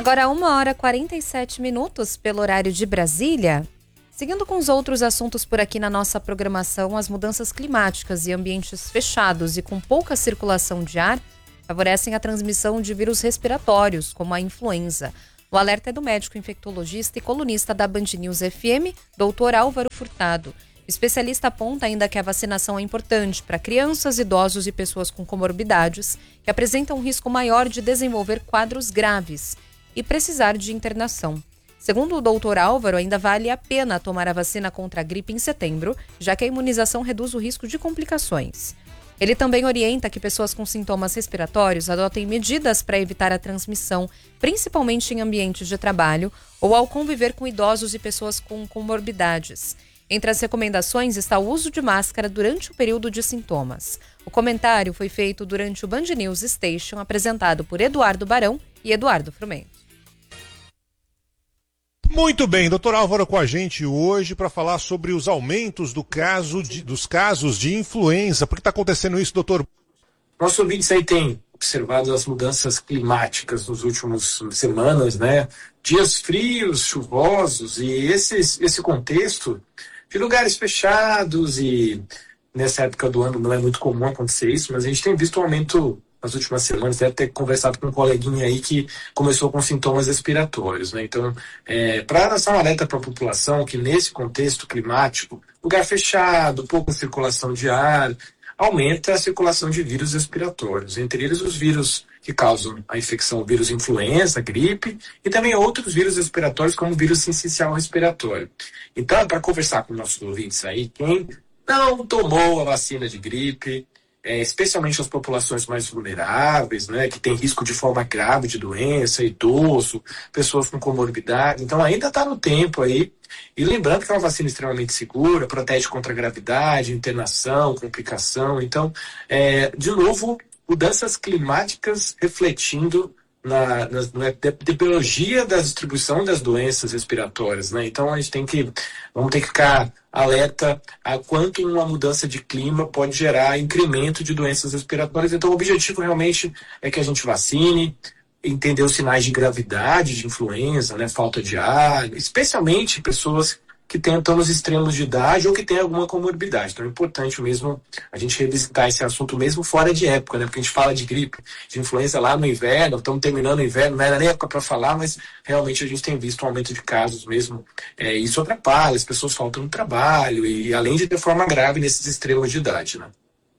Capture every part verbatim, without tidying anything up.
Agora uma hora e quarenta e sete minutos pelo horário de Brasília. Seguindo com os outros assuntos por aqui na nossa programação, as mudanças climáticas e ambientes fechados e com pouca circulação de ar favorecem a transmissão de vírus respiratórios, como a influenza. O alerta é do médico infectologista e colunista da Band News F M, doutor Álvaro Furtado. O especialista aponta ainda que a vacinação é importante para crianças, idosos e pessoas com comorbidades que apresentam um risco maior de desenvolver quadros graves e precisar de internação. Segundo o doutor Álvaro, ainda vale a pena tomar a vacina contra a gripe em setembro, já que a imunização reduz o risco de complicações. Ele também orienta que pessoas com sintomas respiratórios adotem medidas para evitar a transmissão, principalmente em ambientes de trabalho ou ao conviver com idosos e pessoas com comorbidades. Entre as recomendações está o uso de máscara durante o período de sintomas. O comentário foi feito durante o Band News Station, apresentado por Eduardo Barão e Eduardo Frumento. Muito bem, doutor Álvaro com a gente hoje para falar sobre os aumentos do caso de, dos casos de influenza. Por que está acontecendo isso, doutor? Nossos ouvintes aí têm observado as mudanças climáticas nos últimos semanas, né? Dias frios, chuvosos e esses, esse contexto de lugares fechados e nessa época do ano não é muito comum acontecer isso, mas a gente tem visto um aumento nas últimas semanas, deve ter conversado com um coleguinha aí que começou com sintomas respiratórios, né? Então, é, para lançar um alerta para a população que nesse contexto climático, lugar fechado, pouca circulação de ar, aumenta a circulação de vírus respiratórios, entre eles os vírus que causam a infecção, o vírus influenza, gripe, e também outros vírus respiratórios, como o vírus sincicial respiratório. Então, para conversar com nossos ouvintes aí, quem não tomou a vacina de gripe, É, especialmente as populações mais vulneráveis, né, que tem risco de forma grave de doença, idoso, pessoas com comorbidade. Então ainda está no tempo aí. E lembrando que é uma vacina extremamente segura, protege contra gravidade, internação, complicação. Então, é, de novo, mudanças climáticas refletindo na, na, na epidemiologia da distribuição das doenças respiratórias, né? Então a gente tem que, vamos ter que ficar alerta a quanto uma mudança de clima pode gerar incremento de doenças respiratórias. Então o objetivo realmente é que a gente vacine, entender os sinais de gravidade, de influenza, né? Falta de ar, especialmente pessoas que estão nos extremos de idade ou que têm alguma comorbidade. Então é importante mesmo a gente revisitar esse assunto mesmo fora de época, né? Porque a gente fala de gripe, de influenza lá no inverno, estamos terminando o inverno, não era nem época para falar, mas realmente a gente tem visto um aumento de casos mesmo. É, isso atrapalha, as pessoas faltam no trabalho e além de ter forma grave nesses extremos de idade, né?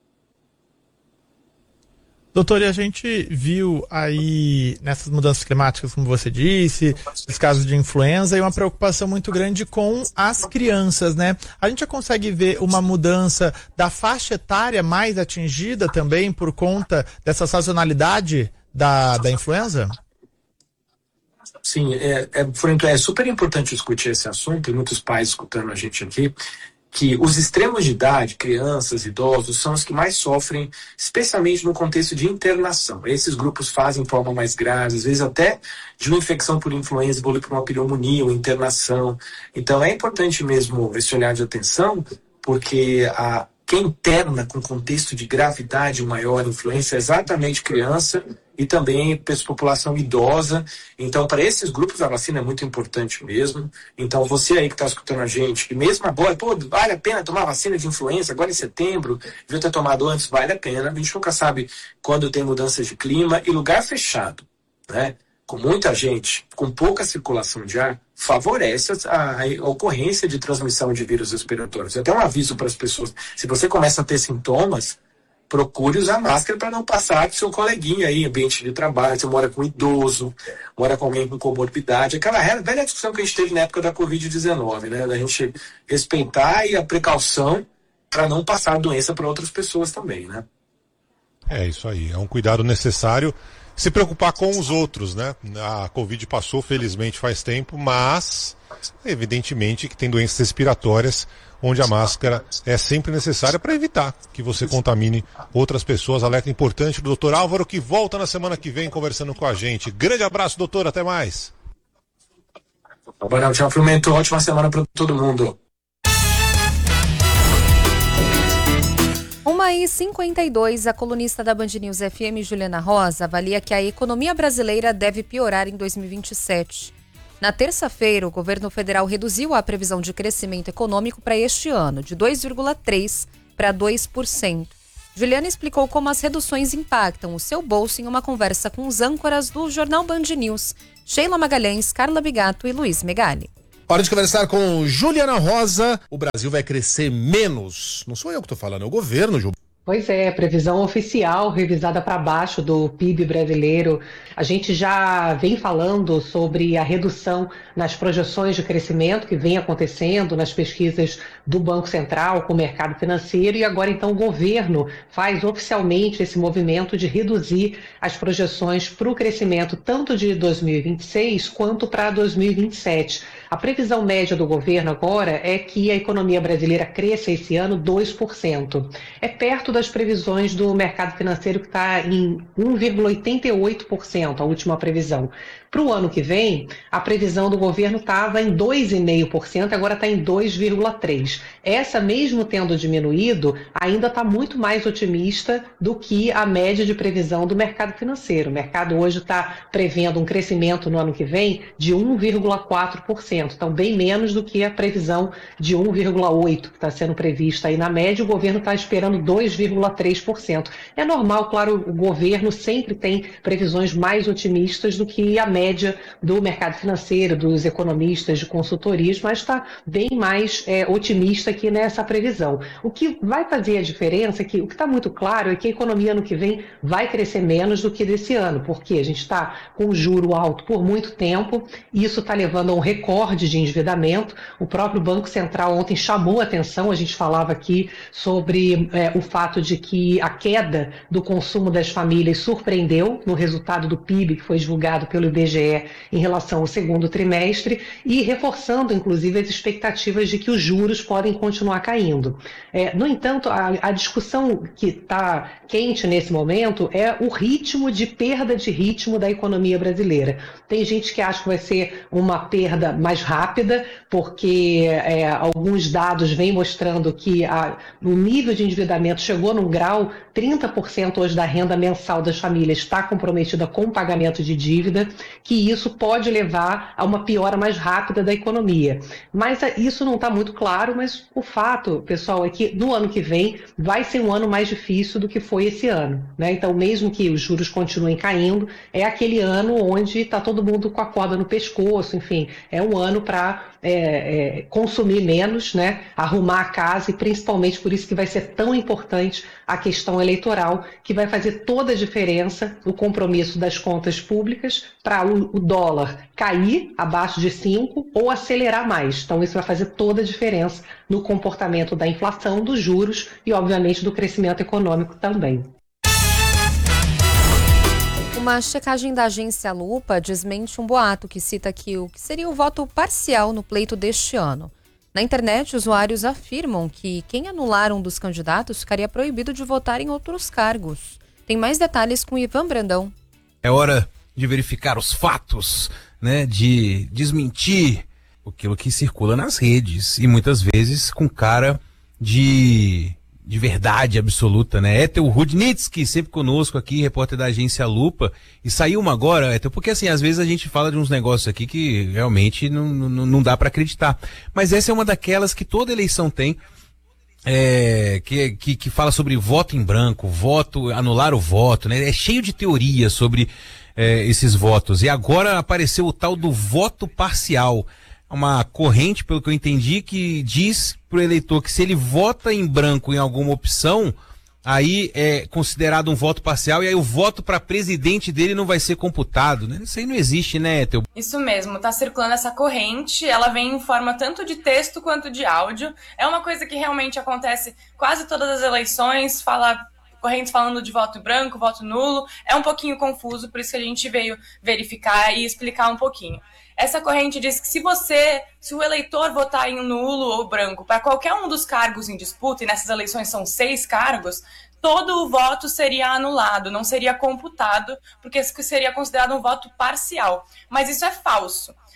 Doutor, e a gente viu aí nessas mudanças climáticas, como você disse, os casos de influenza e uma preocupação muito grande com as crianças, né? A gente já consegue ver uma mudança da faixa etária mais atingida também por conta dessa sazonalidade da, da influenza? Sim, é, é, é super importante discutir esse assunto, tem muitos pais escutando a gente aqui, que os extremos de idade, crianças, idosos, são os que mais sofrem, especialmente no contexto de internação. Esses grupos fazem forma mais grave, às vezes até de uma infecção por influenza, por uma pneumonia ou internação. Então é importante mesmo esse olhar de atenção, porque a, quem interna com contexto de gravidade maior influência é exatamente criança e também população idosa. Então, para esses grupos, a vacina é muito importante mesmo. Então, você aí que está escutando a gente, que mesmo agora, pô, vale a pena tomar vacina de influenza agora em setembro, devia ter tomado antes, vale a pena. A gente nunca sabe quando tem mudanças de clima e lugar fechado, né? Com muita gente, com pouca circulação de ar, favorece a, a ocorrência de transmissão de vírus respiratórios. Até um aviso para as pessoas, se você começa a ter sintomas, procure usar máscara para não passar para o seu coleguinha aí, ambiente de trabalho, você mora com um idoso, mora com alguém com comorbidade. Aquela velha discussão que a gente teve na época da covid dezenove, né? Da gente respeitar e a precaução para não passar a doença para outras pessoas também, né? É isso aí, é um cuidado necessário. Se preocupar com os outros, né? A Covid passou, felizmente, faz tempo, mas evidentemente que tem doenças respiratórias onde a máscara é sempre necessária para evitar que você contamine outras pessoas. Alerta importante do doutor Álvaro, que volta na semana que vem conversando com a gente. Grande abraço, doutor, até mais. Tchau, Frumento, ótima semana para todo mundo. Uma uma e cinquenta e dois, a colunista da Band News F M, Juliana Rosa, avalia que a economia brasileira deve piorar em dois mil e vinte e sete. Na terça-feira, o governo federal reduziu a previsão de crescimento econômico para este ano, de dois vírgula três por cento para dois por cento. Juliana explicou como as reduções impactam o seu bolso em uma conversa com os âncoras do jornal Band News, Sheila Magalhães, Carla Bigato e Luiz Megali. Hora de conversar com Juliana Rosa. O Brasil vai crescer menos. Não sou eu que estou falando, é o governo, Ju. Pois é, previsão oficial revisada para baixo do P I B brasileiro. A gente já vem falando sobre a redução nas projeções de crescimento que vem acontecendo nas pesquisas do Banco Central com o mercado financeiro, e agora então o governo faz oficialmente esse movimento de reduzir as projeções para o crescimento tanto de dois mil e vinte e seis quanto para dois mil e vinte e sete. A previsão média do governo agora é que a economia brasileira cresça esse ano dois por cento. É perto das previsões do mercado financeiro, que está em um vírgula oitenta e oito por cento, a última previsão. Para o ano que vem, a previsão do governo estava em dois vírgula cinco por cento, agora está em dois vírgula três por cento. Essa, mesmo tendo diminuído, ainda está muito mais otimista do que a média de previsão do mercado financeiro. O mercado hoje está prevendo um crescimento no ano que vem de um vírgula quatro por cento, então bem menos do que a previsão de um vírgula oito por cento que está sendo prevista aí na média. O governo está esperando dois vírgula três por cento. É normal, claro, o governo sempre tem previsões mais otimistas do que a média média do mercado financeiro, dos economistas de consultorias, mas está bem mais é, otimista aqui nessa previsão. O que vai fazer a diferença, é que o que está muito claro é que a economia ano que vem vai crescer menos do que desse ano, porque a gente está com juro alto por muito tempo, e isso está levando a um recorde de endividamento. O próprio Banco Central ontem chamou a atenção, a gente falava aqui sobre é, o fato de que a queda do consumo das famílias surpreendeu no resultado do P I B que foi divulgado pelo I B G E em relação ao segundo trimestre, e reforçando, inclusive, as expectativas de que os juros podem continuar caindo. É, no entanto, a, a discussão que está quente nesse momento é o ritmo de perda de ritmo da economia brasileira. Tem gente que acha que vai ser uma perda mais rápida, porque é, alguns dados vêm mostrando que a, o nível de endividamento chegou num grau, trinta por cento hoje da renda mensal das famílias está comprometida com o pagamento de dívida, que isso pode levar a uma piora mais rápida da economia. Mas isso não está muito claro, mas o fato, pessoal, é que no ano que vem vai ser um ano mais difícil do que foi esse ano, né? Então, mesmo que os juros continuem caindo, é aquele ano onde está todo mundo com a corda no pescoço, enfim, é um ano para é, é, consumir menos, né? Arrumar a casa, e principalmente por isso que vai ser tão importante a questão eleitoral, que vai fazer toda a diferença o compromisso das contas públicas para o, o dólar cair abaixo de cinco ou acelerar mais. Então isso vai fazer toda a diferença no comportamento da inflação, dos juros e, obviamente, do crescimento econômico também. Uma checagem da agência Lupa desmente um boato que cita que o que seria o voto parcial no pleito deste ano. Na internet, usuários afirmam que quem anular um dos candidatos ficaria proibido de votar em outros cargos. Tem mais detalhes com Ivan Brandão. É hora de verificar os fatos, né, de desmentir aquilo que circula nas redes, e muitas vezes com cara de, de verdade absoluta, né? Étel Rudnitsky, sempre conosco aqui, repórter da agência Lupa, e saiu uma agora, Étel, porque assim, às vezes a gente fala de uns negócios aqui que realmente não, não, não dá para acreditar, mas essa é uma daquelas que toda eleição tem, É, que, que, que fala sobre voto em branco, voto, anular o voto, né? É cheio de teorias sobre é, esses votos. E agora apareceu o tal do voto parcial. Uma corrente, pelo que eu entendi, que diz pro eleitor que se ele vota em branco em alguma opção, aí é considerado um voto parcial, e aí o voto para presidente dele não vai ser computado, né? Isso aí não existe, né, Ethel? Isso mesmo, tá circulando essa corrente, ela vem em forma tanto de texto quanto de áudio. É uma coisa que realmente acontece quase todas as eleições, fala correntes falando de voto branco, voto nulo. É um pouquinho confuso, por isso que a gente veio verificar e explicar um pouquinho. Essa corrente diz que se você, se o eleitor votar em nulo ou branco para qualquer um dos cargos em disputa, e nessas eleições são seis cargos, todo o voto seria anulado, não seria computado, porque isso seria considerado um voto parcial. Mas isso é falso.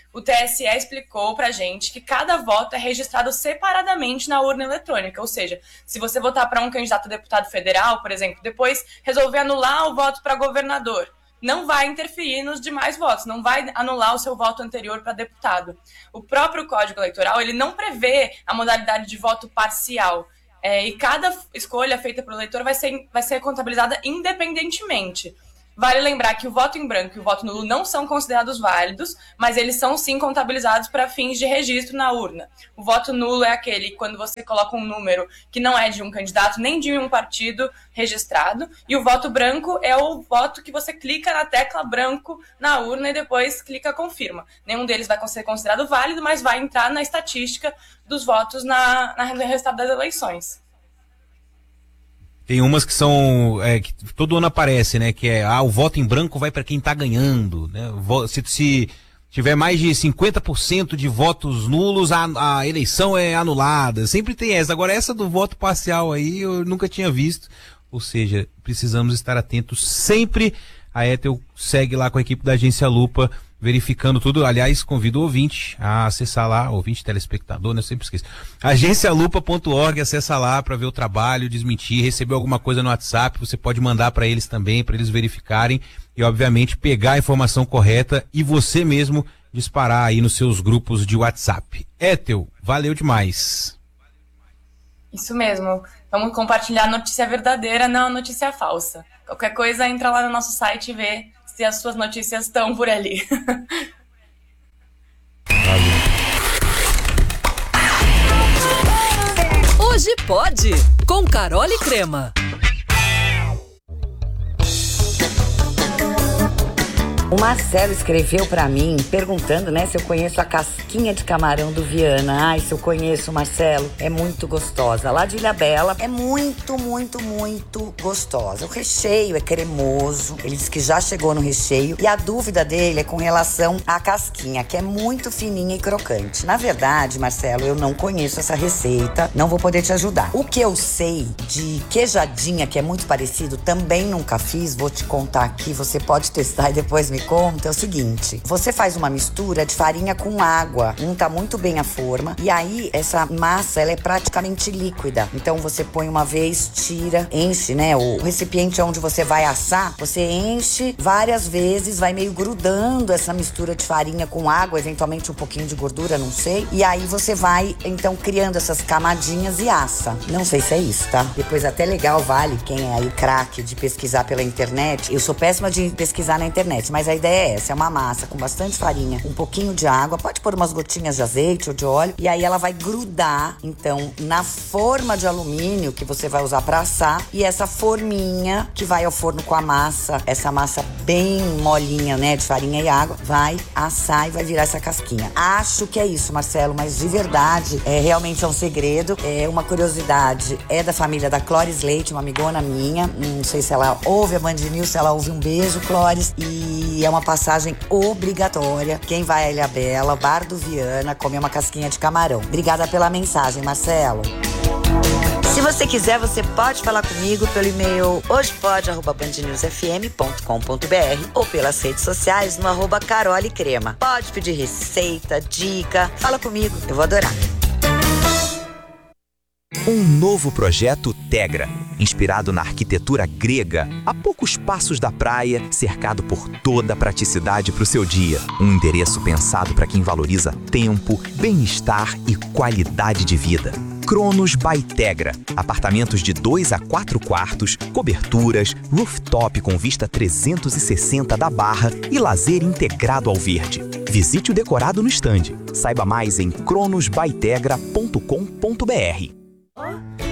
o T S E explicou pra gente que cada voto é registrado separadamente na urna eletrônica, ou seja, se você votar para um candidato a deputado federal, por exemplo, depois resolver anular o voto para governador, não vai interferir nos demais votos, não vai anular o seu voto anterior para deputado. O próprio Código Eleitoral, ele não prevê a modalidade de voto parcial, é, e cada escolha feita pelo eleitor vai ser, vai ser contabilizada independentemente. Vale lembrar que o voto em branco e o voto nulo não são considerados válidos, mas eles são sim contabilizados para fins de registro na urna. O voto nulo é aquele quando você coloca um número que não é de um candidato nem de um partido registrado, e o voto branco é o voto que você clica na tecla branco na urna e depois clica confirma. Nenhum deles vai ser considerado válido, mas vai entrar na estatística dos votos na, na, no resultado das eleições. Tem umas que são, é, que todo ano aparece, né, que é, ah, o voto em branco vai para quem tá ganhando, né, se, se tiver mais de cinquenta por cento de votos nulos, a, a eleição é anulada, sempre tem essa. Agora essa do voto parcial aí eu nunca tinha visto, ou seja, precisamos estar atentos sempre. A Etel segue lá com a equipe da Agência Lupa, verificando tudo. Aliás, convido o ouvinte a acessar lá, ouvinte telespectador, né? Eu sempre esqueço. agência lupa ponto org, acessa lá para ver o trabalho, desmentir, recebeu alguma coisa no WhatsApp, você pode mandar para eles também, para eles verificarem e, obviamente, pegar a informação correta e você mesmo disparar aí nos seus grupos de WhatsApp. Etel, valeu demais. Isso mesmo. Vamos compartilhar a notícia verdadeira, não a notícia falsa. Qualquer coisa, entra lá no nosso site e vê se as suas notícias estão por ali. Hoje pode, com Carol e Crema. O Marcelo escreveu pra mim, perguntando, né, se eu conheço a casquinha de camarão do Viana. Ai, se eu conheço, Marcelo, é muito gostosa. Lá de Ilhabela, é muito, muito, muito gostosa. O recheio é cremoso, ele disse que já chegou no recheio. E a dúvida dele é com relação à casquinha, que é muito fininha e crocante. Na verdade, Marcelo, eu não conheço essa receita, não vou poder te ajudar. O que eu sei de queijadinha, que é muito parecido, também nunca fiz, vou te contar aqui, você pode testar e depois me conta, é o seguinte: você faz uma mistura de farinha com água, unta muito bem a forma, e aí essa massa, ela é praticamente líquida. Então você põe uma vez, tira, enche, né, o recipiente onde você vai assar, você enche várias vezes, vai meio grudando essa mistura de farinha com água, eventualmente um pouquinho de gordura, não sei, e aí você vai, então, criando essas camadinhas e assa. Não sei se é isso, tá? Depois até legal, vale, quem é aí craque de pesquisar pela internet. Eu sou péssima de pesquisar na internet, mas a ideia é essa, é uma massa com bastante farinha, um pouquinho de água, pode pôr umas gotinhas de azeite ou de óleo, e aí ela vai grudar, então, na forma de alumínio que você vai usar pra assar, e essa forminha que vai ao forno com a massa, essa massa bem molinha, né, de farinha e água, vai assar e vai virar essa casquinha. Acho que é isso, Marcelo, mas de verdade, é realmente é um segredo, é uma curiosidade, é da família da Clóris Leite, uma amigona minha, não sei se ela ouve a Band News, se ela ouve, um beijo, Clóris, e é uma passagem obrigatória. Quem vai a Ilhabela, Bar do Viana, comer uma casquinha de camarão. Obrigada pela mensagem, Marcelo. Se você quiser, você pode falar comigo pelo e-mail hojepode arroba band news f m ponto com ponto b r ou pelas redes sociais no arroba Carol e Crema. Pode pedir receita, dica, fala comigo, eu vou adorar. Um novo projeto Tegra, inspirado na arquitetura grega, a poucos passos da praia, cercado por toda a praticidade para o seu dia. Um endereço pensado para quem valoriza tempo, bem-estar e qualidade de vida. Cronos by Tegra. Apartamentos de dois a quatro quartos, coberturas, rooftop com vista trezentos e sessenta da Barra e lazer integrado ao verde. Visite o decorado no estande. Saiba mais em cronos by tegra ponto com ponto b r.